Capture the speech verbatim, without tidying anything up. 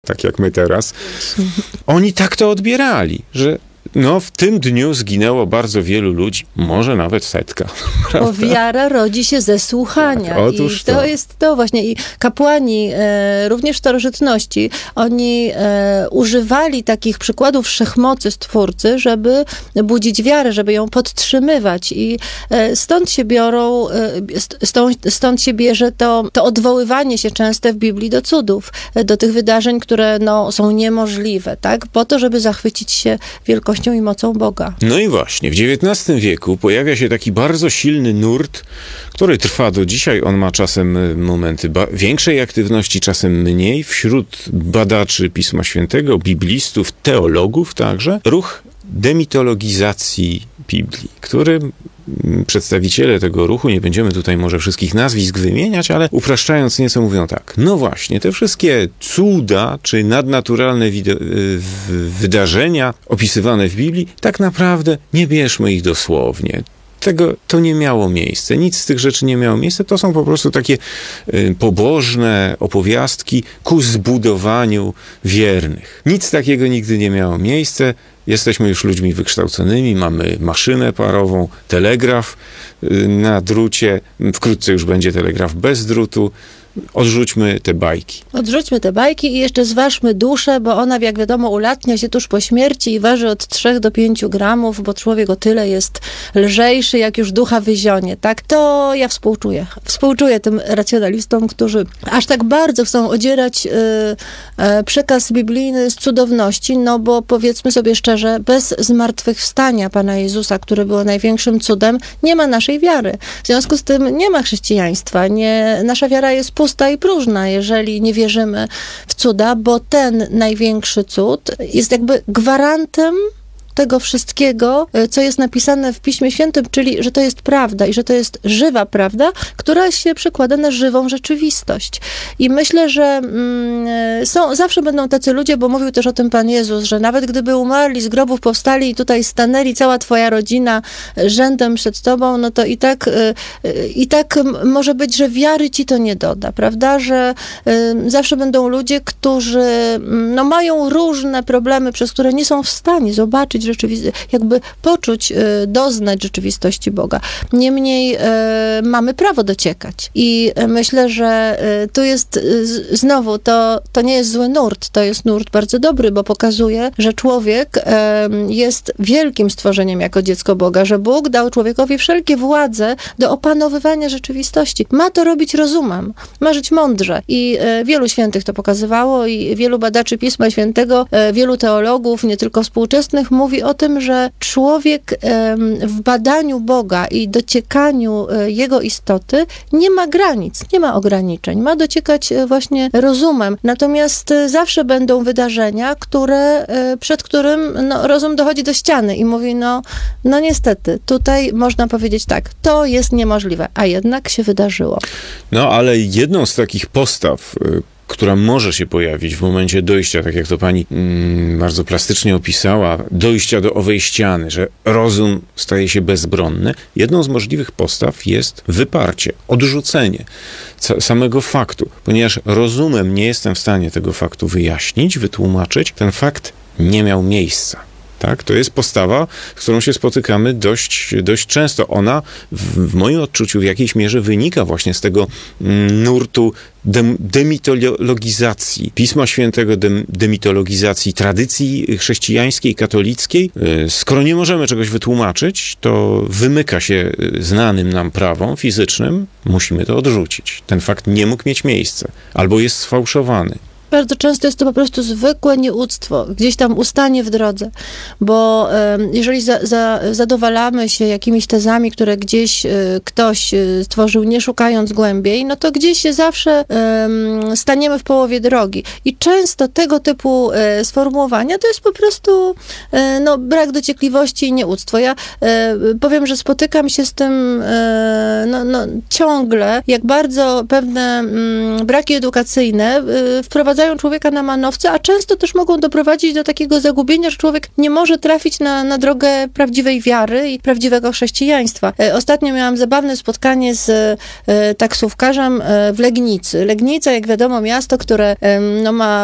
tak jak my teraz, oni tak to odbierali, że no w tym dniu zginęło bardzo wielu ludzi, może nawet setka. Bo wiara rodzi się ze słuchania. Tak, otóż I to, to jest to właśnie. I kapłani, e, również w starożytności, oni e, używali takich przykładów wszechmocy Stwórcy, żeby budzić wiarę, żeby ją podtrzymywać. I e, stąd się biorą, e, stąd, stąd się bierze to, to odwoływanie się częste w Biblii do cudów, do tych wydarzeń, które no, są niemożliwe, tak? Po to, żeby zachwycić się wielkością i mocą Boga. No i właśnie, w dziewiętnastym wieku pojawia się taki bardzo silny nurt, który trwa do dzisiaj. On ma czasem momenty ba- większej aktywności, czasem mniej. Wśród badaczy Pisma Świętego, biblistów, teologów także, ruch demitologizacji Biblii, który przedstawiciele tego ruchu, nie będziemy tutaj może wszystkich nazwisk wymieniać, ale upraszczając nieco mówią tak, no właśnie, te wszystkie cuda czy nadnaturalne wide- wydarzenia opisywane w Biblii, tak naprawdę nie bierzmy ich dosłownie. Tego to nie miało miejsca. Nic z tych rzeczy nie miało miejsca. To są po prostu takie y, pobożne opowiastki ku zbudowaniu wiernych. Nic takiego nigdy nie miało miejsca. Jesteśmy już ludźmi wykształconymi, mamy maszynę parową, telegraf y, na drucie. Wkrótce już będzie telegraf bez drutu. Odrzućmy te bajki. Odrzućmy te bajki i jeszcze zważmy duszę, bo ona, jak wiadomo, ulatnia się tuż po śmierci i waży od trzech do pięciu gramów, bo człowiek o tyle jest lżejszy, jak już ducha wyzionie, tak? To ja współczuję. Współczuję tym racjonalistom, którzy aż tak bardzo chcą odzierać y, y, przekaz biblijny z cudowności, no bo powiedzmy sobie szczerze, bez zmartwychwstania Pana Jezusa, który było największym cudem, nie ma naszej wiary. W związku z tym nie ma chrześcijaństwa. Nie, nasza wiara jest pusta i próżna, jeżeli nie wierzymy w cuda, bo ten największy cud jest jakby gwarantem tego wszystkiego, co jest napisane w Piśmie Świętym, czyli, że to jest prawda i że to jest żywa prawda, która się przekłada na żywą rzeczywistość. I myślę, że mm, są, zawsze będą tacy ludzie, bo mówił też o tym Pan Jezus, że nawet gdyby umarli, z grobów powstali i tutaj stanęli cała twoja rodzina rzędem przed tobą, no to i tak, y, i tak może być, że wiary ci to nie doda, prawda? Że y, zawsze będą ludzie, którzy no, mają różne problemy, przez które nie są w stanie zobaczyć rzeczywistość, jakby poczuć, doznać rzeczywistości Boga. Niemniej mamy prawo dociekać. I myślę, że tu jest znowu, to, to nie jest zły nurt, to jest nurt bardzo dobry, bo pokazuje, że człowiek jest wielkim stworzeniem jako dziecko Boga, że Bóg dał człowiekowi wszelkie władze do opanowywania rzeczywistości. Ma to robić rozumem, ma żyć mądrze. I wielu świętych to pokazywało i wielu badaczy Pisma Świętego, wielu teologów, nie tylko współczesnych, mówi o tym, że człowiek w badaniu Boga i dociekaniu Jego istoty nie ma granic, nie ma ograniczeń. Ma dociekać właśnie rozumem. Natomiast zawsze będą wydarzenia, które, przed którym no, rozum dochodzi do ściany i mówi, no, no niestety, tutaj można powiedzieć tak, to jest niemożliwe, a jednak się wydarzyło. No, ale jedną z takich postaw, która może się pojawić w momencie dojścia, tak jak to pani mm, bardzo plastycznie opisała, dojścia do owej ściany, że rozum staje się bezbronny. Jedną z możliwych postaw jest wyparcie, odrzucenie ca- samego faktu. Ponieważ rozumem nie jestem w stanie tego faktu wyjaśnić, wytłumaczyć, ten fakt nie miał miejsca. Tak? To jest postawa, z którą się spotykamy dość, dość często. Ona w, w moim odczuciu w jakiejś mierze wynika właśnie z tego mm, nurtu dem, demitologizacji Pisma Świętego, dem, demitologizacji tradycji chrześcijańskiej, katolickiej. Skoro nie możemy czegoś wytłumaczyć, to wymyka się znanym nam prawom fizycznym, musimy to odrzucić. Ten fakt nie mógł mieć miejsca, albo jest sfałszowany. Bardzo często jest to po prostu zwykłe nieuctwo, gdzieś tam ustanie w drodze, bo um, jeżeli za, za, zadowalamy się jakimiś tezami, które gdzieś y, ktoś y, stworzył, nie szukając głębiej, no to gdzieś się zawsze um, staniemy w połowie drogi. I często tego typu y, sformułowania to jest po prostu y, no, brak dociekliwości i nieuctwo. Ja y, powiem, że spotykam się z tym y, no, no, ciągle, jak bardzo pewne y, braki edukacyjne y, wprowadzają człowieka na manowce, a często też mogą doprowadzić do takiego zagubienia, że człowiek nie może trafić na, na drogę prawdziwej wiary i prawdziwego chrześcijaństwa. Ostatnio miałam zabawne spotkanie z e, taksówkarzem e, w Legnicy. Legnica, jak wiadomo, miasto, które e, no, ma